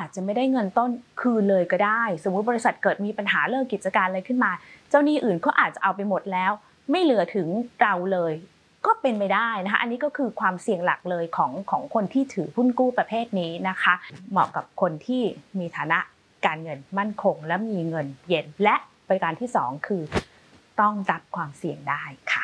จจะไม่ได้เงินต้นคืนเลยก็ได้สมมุติบริษัทเกิดมีปัญหาเลิกกิจการอะไรขึ้นมาเจ้าหนี้อื่นก็อาจจะเอาไปหมดแล้วไม่เหลือถึงเราเลยก็เป็นไปได้นะคะอันนี้ก็คือความเสี่ยงหลักเลยของคนที่ถือหุ้นกู้ประเภทนี้นะคะเหมาะกับคนที่มีฐานะการเงินมั่นคงและมีเงินเย็นและประการที่2คือต้องรับความเสี่ยงได้ค่ะ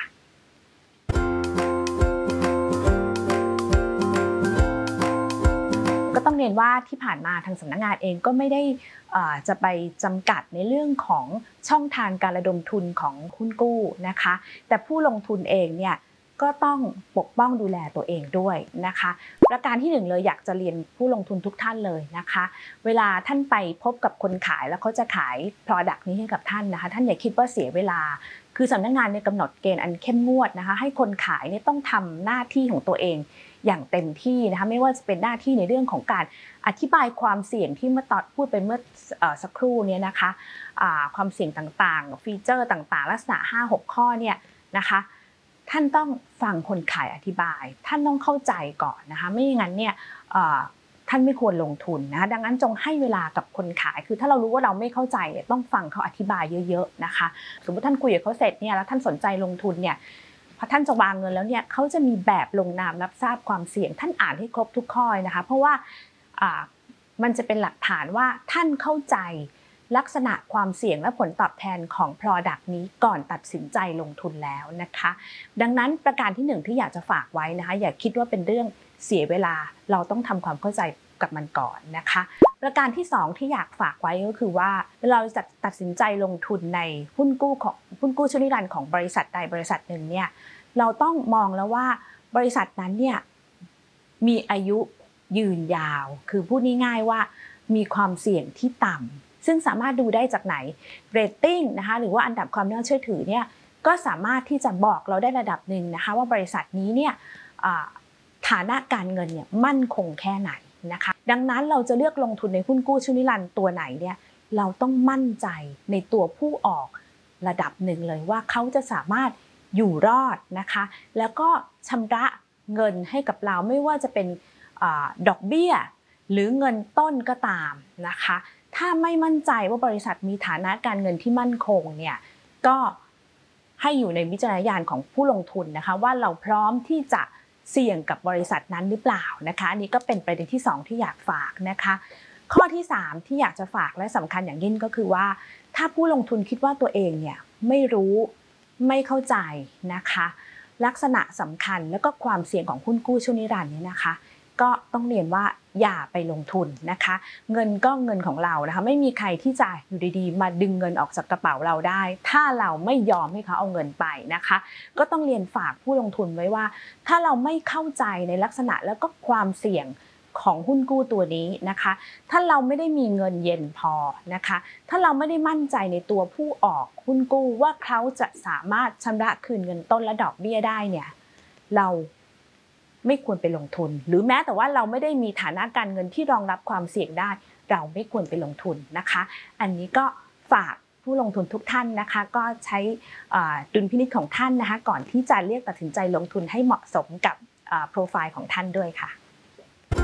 ก็ต้องเรียนว่าที่ผ่านมาทางสำนักงานเองก็ไม่ได้จะไปจำกัดในเรื่องของช่องทางการระดมทุนของหุ้นกู้นะคะแต่ผู้ลงทุนเองเนี่ยก็ต้องปกป้องดูแลตัวเองด้วยนะคะประการที่1เลยอยากจะเรียนผู้ลงทุนทุกท่านเลยนะคะเวลาท่านไปพบกับคนขายแล้วเขาจะขาย product นี้ให้กับท่านนะคะท่านอย่าคิดว่าเสียเวลาคือสำนักงานเนี่ยกำหนดเกณฑ์อันเข้มงวดนะคะให้คนขายเนี่ยต้องทำหน้าที่ของตัวเองอย่างเต็มที่นะคะไม่ว่าจะเป็นหน้าที่ในเรื่องของการอธิบายความเสี่ยงที่เมื่อตอนพูดไปเมื่อสักครู่นี้นะคะความเสี่ยงต่างๆฟีเจอร์ต่างๆลักษณะ 5-6 ข้อเนี่ยนะคะท่านต้องฟังคนขายอธิบายท่านต้องเข้าใจก่อนนะคะไม่อย่างนั้นเนี่ยท่านไม่ควรลงทุนนะคะดังนั้นจงให้เวลากับคนขายคือถ้าเรารู้ว่าเราไม่เข้าใจเนี่ยต้องฟังเขาอธิบายเยอะๆนะคะสมมติท่านคุยกับเขาเสร็จเนี่ยแล้วท่านสนใจลงทุนเนี่ยพอท่านจะวางเงินแล้วเนี่ยเขาจะมีแบบลงนามรับทราบความเสี่ยงท่านอ่านให้ครบทุกข้อนะคะเพราะว่ามันจะเป็นหลักฐานว่าท่านเข้าใจลักษณะความเสี่ยงและผลตอบแทนของ Product นี้ก่อนตัดสินใจลงทุนแล้วนะคะดังนั้นประการที่1ที่อยากจะฝากไว้นะคะอย่าคิดว่าเป็นเรื่องเสียเวลาเราต้องทำความเข้าใจกับมันก่อนนะคะประการที่2ที่อยากฝากไว้ก็คือว่าเราจะตัดสินใจลงทุนในหุ้นกู้ชั่วนิรันดร์ของบริษัทใดบริษัทหนึ่งเนี่ยเราต้องมองแล้วว่าบริษัทนั้นเนี่ยมีอายุยืนยาวคือพูดง่ายๆว่ามีความเสี่ยงที่ต่ำซึ่งสามารถดูได้จากไหนเรตติ้งนะคะหรือว่าอันดับความน่าเชื่อถือเนี่ยก็สามารถที่จะบอกเราได้ระดับหนึ่งนะคะว่าบริษัทนี้เนี่ยฐานะการเงินเนี่ยมั่นคงแค่ไหนนะคะดังนั้นเราจะเลือกลงทุนในหุ้นกู้ชั่วนิรันดร์ตัวไหนเนี่ยเราต้องมั่นใจในตัวผู้ออกระดับหนึ่งเลยว่าเขาจะสามารถอยู่รอดนะคะแล้วก็ชำระเงินให้กับเราไม่ว่าจะเป็นดอกเบี้ยหรือเงินต้นก็ตามนะคะถ้าไม่มั่นใจว่าบริษัทมีฐานะการเงินที่มั่นคงเนี่ยก็ให้อยู่ในวิจารณญาณของผู้ลงทุนนะคะว่าเราพร้อมที่จะเสี่ยงกับบริษัทนั้นหรือเปล่านะคะอันนี้ก็เป็นประเด็นที่2ที่อยากฝากนะคะข้อที่3ที่อยากจะฝากและสำคัญอย่างยิ่งก็คือว่าถ้าผู้ลงทุนคิดว่าตัวเองเนี่ยไม่รู้ไม่เข้าใจนะคะลักษณะสำคัญแล้วก็ความเสี่ยงของหุ้นกู้ชั่วนิรันดร์นี้นะคะก็ต้องเรียนว่าอย่าไปลงทุนนะคะเงินก็เงินของเรานะคะไม่มีใครที่จะอยู่ดีๆมาดึงเงินออกจากกระเป๋าเราได้ถ้าเราไม่ยอมให้เขาเอาเงินไปนะคะก็ต้องเรียนฝากผู้ลงทุนไว้ว่าถ้าเราไม่เข้าใจในลักษณะแล้วก็ความเสี่ยงของหุ้นกู้ตัวนี้นะคะถ้าเราไม่ได้มีเงินเย็นพอนะคะถ้าเราไม่ได้มั่นใจในตัวผู้ออกหุ้นกู้ว่าเขาจะสามารถชำระคืนเงินต้นและดอกเบี้ยได้เนี่ยเราไม่ควรไปลงทุนหรือแม้แต่ว่าเราไม่ได้มีฐานะการเงินที่รองรับความเสี่ยงได้เราไม่ควรไปลงทุนนะคะอันนี้ก็ฝากผู้ลงทุนทุกท่านนะคะก็ใช้ดุลพินิจของท่านนะคะก่อนที่จะเลือกตัดสินใจลงทุนให้เหมาะสมกับโปรไฟล์ของท่านด้วยค่ะ